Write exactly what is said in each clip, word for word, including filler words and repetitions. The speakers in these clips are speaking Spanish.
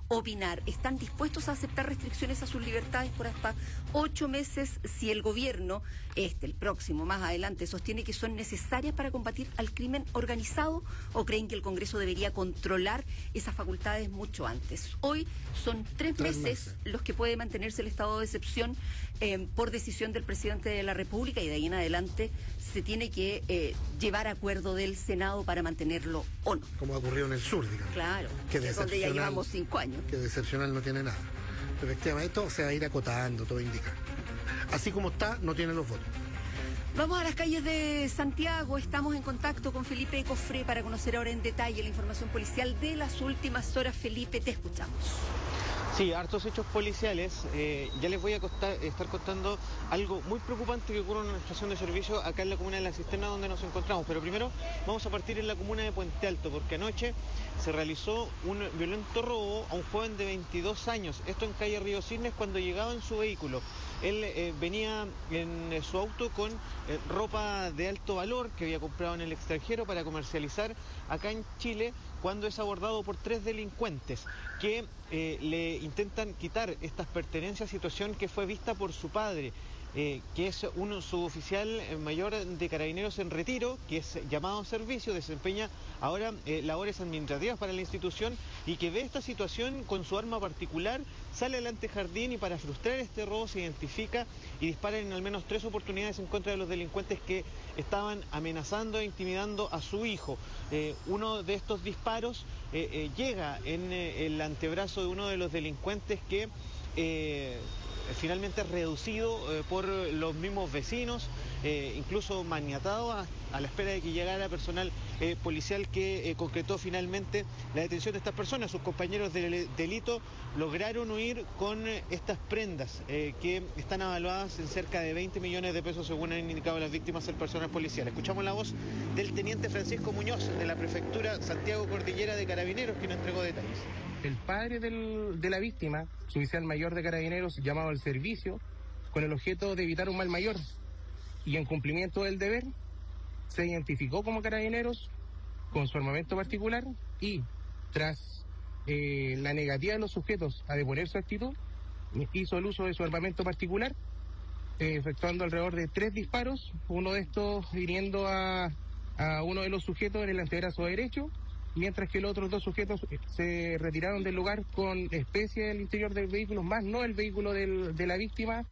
opinar. Están dispuestos a aceptar restricciones a sus libertades por hasta ocho meses si el gobierno, este, el próximo, más adelante, sostiene que son necesarias para combatir al crimen organizado, o creen que el Congreso debería controlar esas facultades mucho antes. Hoy son tres, tres meses, meses los que puede mantenerse el estado de excepción eh, por decisión del presidente de la República, y de ahí en adelante se tiene que eh, llevar acuerdo del Senado para mantenerlo o no. Como ha ocurrido en el sur, digamos. Claro, que es donde ya llevamos cinco años. Que de excepcional no tiene nada. Efectivamente, esto se va a ir acotando, todo indica. Así como está, no tiene los votos. Vamos a las calles de Santiago. Estamos en contacto con Felipe Cofré para conocer ahora en detalle la información policial de las últimas horas. Felipe, te escuchamos. Sí, hartos hechos policiales. Eh, ya les voy a costar, estar contando algo muy preocupante que ocurre en una estación de servicio acá en la comuna de La Cisterna, donde nos encontramos. Pero primero vamos a partir en la comuna de Puente Alto, porque anoche se realizó un violento robo a un joven de veintidós años. Esto en calle Río Cisnes, cuando llegaba en su vehículo. Él eh, venía en eh, su auto con eh, ropa de alto valor que había comprado en el extranjero para comercializar acá en Chile, cuando es abordado por tres delincuentes que eh, le intentan quitar estas pertenencias, situación que fue vista por su padre, eh, que es un suboficial mayor de Carabineros en retiro, que es llamado a servicio, desempeña ahora eh, labores administrativas para la institución, y que ve esta situación con su arma particular, sale al antejardín y para frustrar este robo se identifica y dispara en al menos tres oportunidades en contra de los delincuentes que estaban amenazando e intimidando a su hijo. Eh, uno de estos disparos eh, eh, llega en eh, el antebrazo de uno de los delincuentes, que eh, finalmente es reducido eh, por los mismos vecinos, eh, incluso maniatado a, a la espera de que llegara personal eh, policial que eh, concretó finalmente la detención de estas personas. Sus compañeros de delito lograron huir con eh, estas prendas eh, que están avaluadas en cerca de veinte millones de pesos, según han indicado las víctimas, el personal policial. Escuchamos la voz del teniente Francisco Muñoz de la prefectura Santiago Cordillera de Carabineros, que nos entregó detalles. El padre del, de la víctima, su oficial mayor de Carabineros, llamado al servicio con el objeto de evitar un mal mayor, y en cumplimiento del deber se identificó como Carabineros con su armamento particular, y tras eh, la negativa de los sujetos a deponer su actitud, hizo el uso de su armamento particular, eh, efectuando alrededor de tres disparos, uno de estos hiriendo a, a uno de los sujetos en el antebrazo derecho, mientras que los otros dos sujetos se retiraron del lugar con especie del interior del vehículo, más no el vehículo del, de la víctima.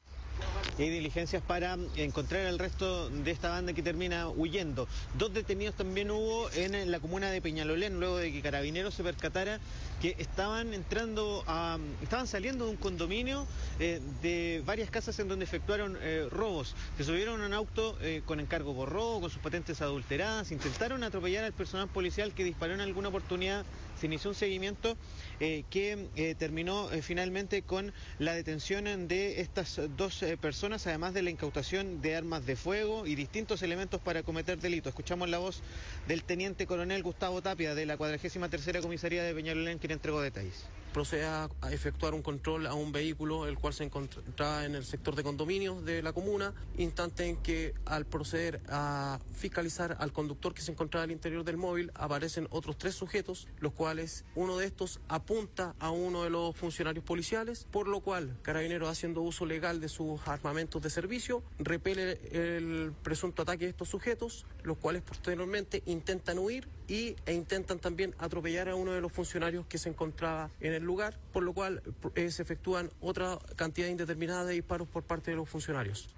Y hay diligencias para encontrar al resto de esta banda que termina huyendo. Dos detenidos también hubo en la comuna de Peñalolén, luego de que Carabineros se percatara que estaban entrando a, estaban saliendo de un condominio eh, de varias casas en donde efectuaron eh, robos. Se subieron a un auto eh, con encargo por robo, con sus patentes adulteradas, intentaron atropellar al personal policial, que disparó en alguna oportunidad. Se inició un seguimiento eh, que eh, terminó eh, finalmente con la detención de estas dos eh, personas, además de la incautación de armas de fuego y distintos elementos para cometer delitos. Escuchamos la voz del teniente coronel Gustavo Tapia, de la cuadragésima tercera comisaría de Peñalolén, quien entregó detalles. Procede a efectuar un control a un vehículo el cual se encontraba en el sector de condominios de la comuna, instante en que, al proceder a fiscalizar al conductor que se encontraba al interior del móvil, aparecen otros tres sujetos, los cuales uno de estos apunta a uno de los funcionarios policiales, por lo cual Carabineros, haciendo uso legal de sus armamentos de servicio, repele el presunto ataque de estos sujetos, los cuales posteriormente intentan huir y, e intentan también atropellar a uno de los funcionarios que se encontraba en el lugar, por lo cual eh, se efectúan otra cantidad indeterminada de disparos por parte de los funcionarios.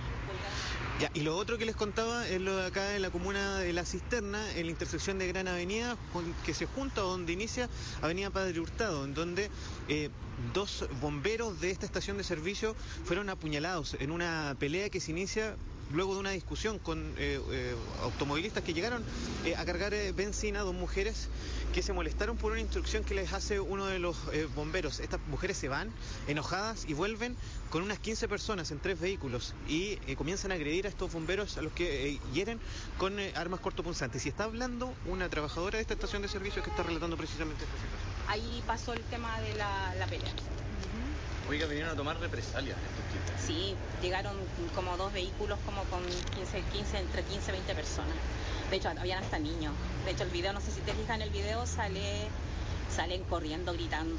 Ya, y lo otro que les contaba es lo de acá en la comuna de La Cisterna, en la intersección de Gran Avenida, que se junta donde inicia Avenida Padre Hurtado, en donde eh, dos bomberos de esta estación de servicio fueron apuñalados en una pelea que se inicia luego de una discusión con eh, eh, automovilistas que llegaron eh, a cargar eh, benzina, dos mujeres que se molestaron por una instrucción que les hace uno de los eh, bomberos. Estas mujeres se van enojadas y vuelven con unas quince personas en tres vehículos y eh, comienzan a agredir a estos bomberos, a los que eh, hieren con eh, armas cortopunzantes. Y está hablando una trabajadora de esta estación de servicio que está relatando precisamente esta situación. Ahí pasó el tema de la, la pelea. Oiga, vinieron a tomar represalias estos tipos. Sí, llegaron como dos vehículos como con quince, quince, entre quince y veinte personas. De hecho, habían hasta niños. De hecho, el video, no sé si te fijas en el video, sale, salen corriendo, gritando.